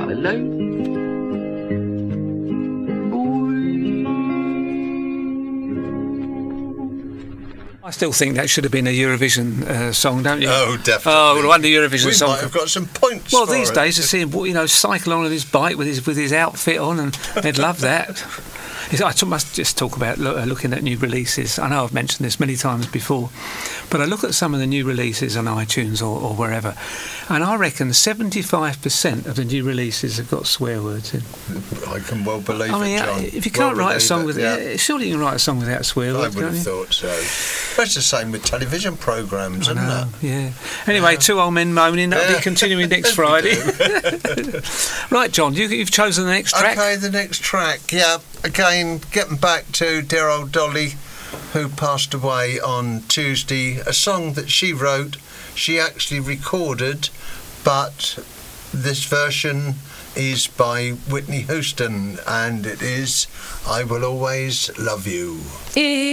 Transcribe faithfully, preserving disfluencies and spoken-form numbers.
I'm alone. I still think that should have been a Eurovision uh, song, don't you? Oh, definitely. Oh, well, won the Eurovision we song. We might have got some points. Well, for these it. days, to see him, you know, cycle on his bike with his with his outfit on, and they'd love that. I must just talk about looking at new releases. I know I've mentioned this many times before, but I look at some of the new releases on iTunes or, or wherever, and I reckon seventy-five percent of the new releases have got swear words in. I can well believe I mean, it, John. If you can't well write a song it, with yeah. it, surely you can write a song without swear words, I would can't have you? thought so. That's the same with television programmes, isn't it? Yeah. Anyway, yeah. Two old men moaning. That'll yeah. be continuing next Friday. Right, John, you, you've chosen the next track. Okay, the next track. Yeah, again, getting back to dear old Dolly, who passed away on Tuesday. A song that she wrote, she actually recorded, but this version is by Whitney Houston, and it is I Will Always Love You.